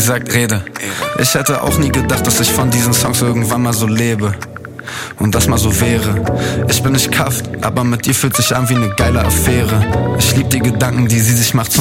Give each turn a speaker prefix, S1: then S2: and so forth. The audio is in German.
S1: sagt Rede. Ich hätte auch nie gedacht, dass ich von diesen Songs irgendwann mal so lebe. Und das mal so wäre. Ich bin nicht Kraft, aber mit dir fühlt sich an wie eine geile Affäre. Ich lieb die Gedanken, die sie sich macht.